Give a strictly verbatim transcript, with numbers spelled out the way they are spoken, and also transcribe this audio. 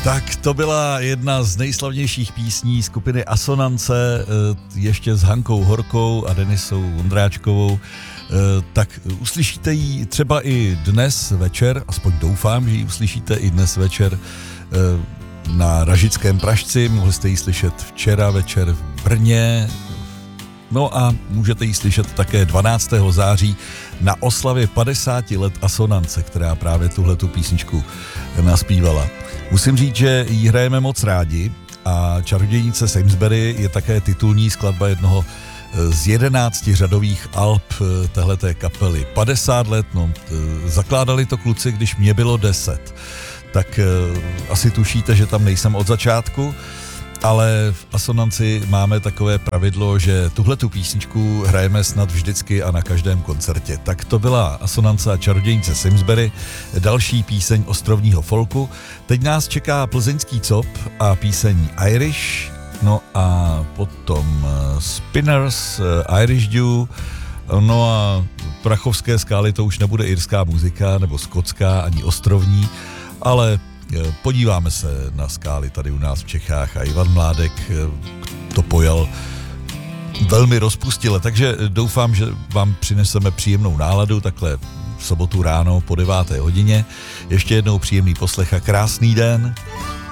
Tak to byla jedna z nejslavnějších písní skupiny Asonance, ještě s Hankou Horkou a Denisou Vondráčkovou. Tak uslyšíte ji třeba i dnes večer, aspoň doufám, že ji uslyšíte i dnes večer na Ražickém Pražci. Mohli jste ji slyšet včera večer v Brně. No a můžete ji slyšet také dvanáctého září na oslavě padesáti let Asonance, která právě tuhletu písničku naspívala. Musím říct, že ji hrajeme moc rádi a Čarodějnice Samesbury je také titulní skladba jednoho z jedenácti řadových alb téhleté kapely. padesát let, no, zakládali to kluci, když mě bylo deset. Tak asi tušíte, že tam nejsem od začátku, ale v Asonanci máme takové pravidlo, že tuhletu písničku hrajeme snad vždycky a na každém koncertě. Tak to byla Asonance a Čarodějnice Samesbury, další píseň ostrovního folku. Teď nás čeká plzeňský cop a píseň Irish, no a potom Spinners, Irish Dew, no a Prachovské skály, to už nebude irská muzika nebo skotská ani ostrovní, ale podíváme se na skály tady u nás v Čechách a Ivan Mládek to pojal velmi rozpustile, takže doufám, že vám přineseme příjemnou náladu takhle v sobotu ráno po deváté hodině. Ještě jednou příjemný poslech a krásný den.